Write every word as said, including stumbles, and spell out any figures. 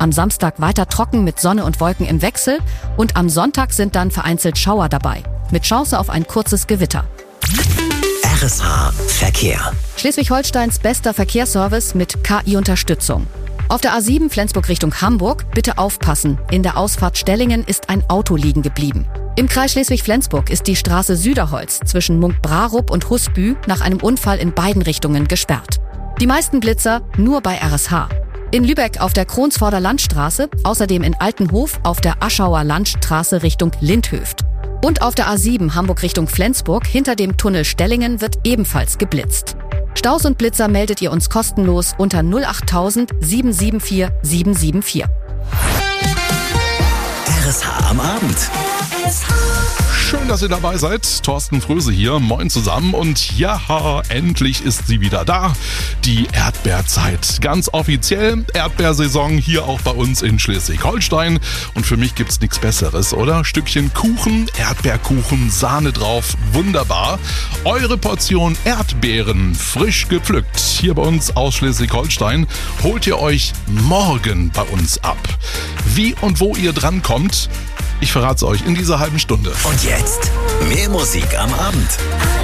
am Samstag weiter trocken mit Sonne und Wolken im Wechsel und am Sonntag sind dann vereinzelt Schauer dabei, mit Chance auf ein kurzes Gewitter. R S H Verkehr. Schleswig-Holsteins bester Verkehrsservice mit K I-Unterstützung. Auf der A sieben Flensburg Richtung Hamburg, bitte aufpassen. In der Ausfahrt Stellingen ist ein Auto liegen geblieben. Im Kreis Schleswig-Flensburg ist die Straße Süderholz zwischen Munkbrarup und Husbü nach einem Unfall in beiden Richtungen gesperrt. Die meisten Blitzer nur bei R S H. In Lübeck auf der Kronsvorder Landstraße, außerdem in Altenhof auf der Aschauer Landstraße Richtung Lindhöft. Und auf der A sieben Hamburg Richtung Flensburg hinter dem Tunnel Stellingen wird ebenfalls geblitzt. Staus und Blitzer meldet ihr uns kostenlos unter null acht tausend sieben sieben vier sieben sieben vier. R S H am Abend. Schön, dass ihr dabei seid. Thorsten Fröse hier. Moin zusammen. Und ja, endlich ist sie wieder da. Die Erdbeerzeit. Ganz offiziell Erdbeersaison hier auch bei uns in Schleswig-Holstein. Und für mich gibt's nichts Besseres, oder? Stückchen Kuchen, Erdbeerkuchen, Sahne drauf. Wunderbar. Eure Portion Erdbeeren, frisch gepflückt. Hier bei uns aus Schleswig-Holstein. Holt ihr euch morgen bei uns ab. Wie und wo ihr drankommt, ich verrate es euch in dieser halben Stunde. Und jetzt mehr Musik am Abend.